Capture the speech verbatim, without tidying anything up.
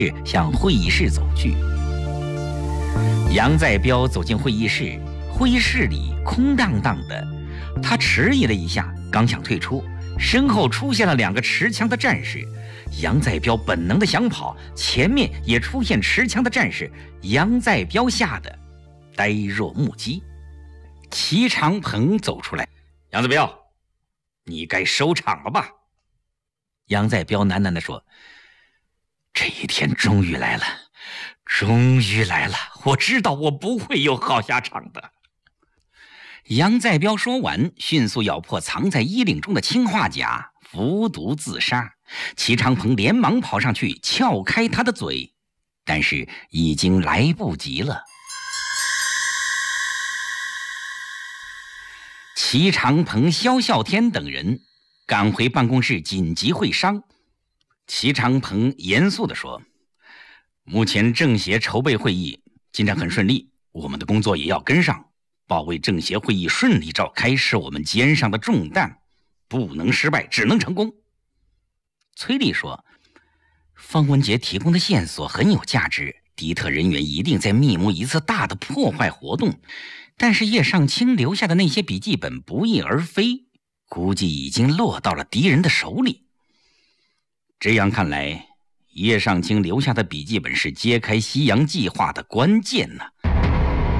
向会议室走去。杨再彪走进会议室，会议室里空荡荡的，他迟疑了一下，刚想退出，身后出现了两个持枪的战士。杨再彪本能的想跑，前面也出现持枪的战士，杨再彪吓得呆若木鸡。齐长鹏走出来：“杨再彪，你该收场了吧？”杨再彪喃喃地说：“这一天终于来了，终于来了，我知道我不会有好下场的。”杨再彪说完，迅速咬破藏在衣领中的氰化钾，服毒自杀。齐长鹏连忙跑上去撬开他的嘴，但是已经来不及了。齐长鹏、萧啸天等人赶回办公室紧急会商。齐长鹏严肃地说：“目前政协筹备会议进展很顺利，我们的工作也要跟上，保卫政协会议顺利召开是我们肩上的重担，不能失败，只能成功。”崔丽说：“方文杰提供的线索很有价值，敌特人员一定在密谋一次大的破坏活动，但是叶尚卿留下的那些笔记本不翼而飞，估计已经落到了敌人的手里。这样看来，叶尚卿留下的笔记本是揭开西洋计划的关键呢。”